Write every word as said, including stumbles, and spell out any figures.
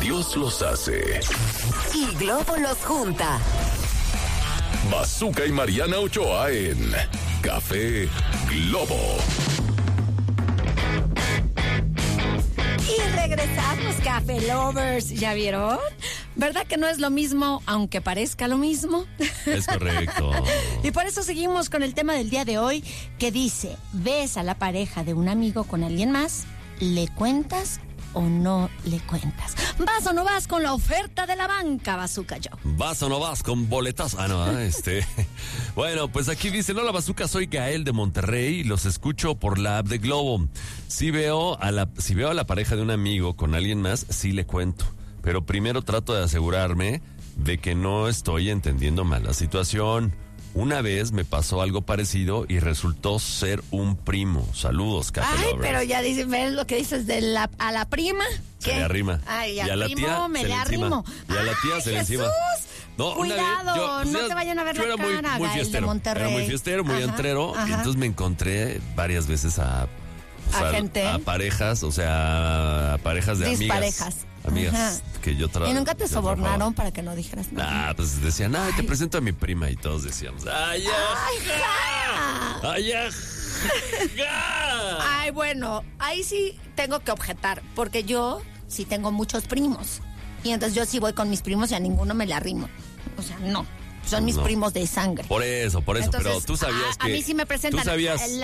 Dios los hace. Y Globo los junta. Bazooka y Mariana Ochoa en Café Globo. Y regresamos, Café Lovers. ¿Ya vieron? ¿Verdad que no es lo mismo, aunque parezca lo mismo? Es correcto. Y por eso seguimos con el tema del día de hoy, que dice, ¿ves a la pareja de un amigo con alguien más? ¿Le cuentas o no le cuentas? ¿Vas o no vas con la oferta de la banca, Bazooka Joe? ¿Vas o no vas con boletas? Ah, no, este... Bueno, pues aquí dicen, hola Bazooka, soy Gael de Monterrey y los escucho por la app de Globo. Si veo a la, si veo a la pareja de un amigo con alguien más, sí le cuento. Pero primero trato de asegurarme de que no estoy entendiendo mal la situación. Una vez me pasó algo parecido y resultó ser un primo. Saludos, Café Ay, Lovers. pero ya dices, ¿ves lo que dices de la, a la prima? Se le arrima. Ay, y al a la primo tía me se le le encima. arrimo. Y a la tía Ay, se le Jesús. encima. No, Cuidado, una vez, yo, pues, no ya, te vayan a ver yo la era muy, cara, muy Gael, de fiestero. Monterrey. Era muy fiestero, muy Ajá, entrero. ajá. Y entonces me encontré varias veces a... o ¿A sea, gente? A parejas, o sea, a parejas de amigas. Disparejas. Amigas Ajá. que yo trabajaba. ¿Y nunca te sobornaron para que no dijeras nada? Ah, pues decían, ay, te presento a mi prima. Y todos decíamos, ay, ajá, ay, ajá. Ay, bueno, ahí sí tengo que objetar, porque yo sí tengo muchos primos. Y entonces yo sí voy con mis primos y a ninguno me le arrimo. O sea, no. Son mis No. primos de sangre. Por eso, por eso, Entonces, pero tú sabías a, que... a mí sí me presentan tú sabías,